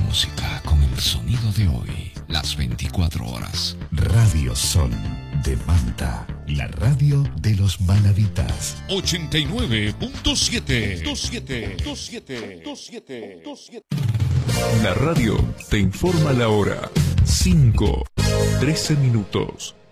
música con el sonido de hoy, las 24 horas. Radio Sol de Manta, la radio de los manaditas. 89.7. La radio te informa la hora. 5:13.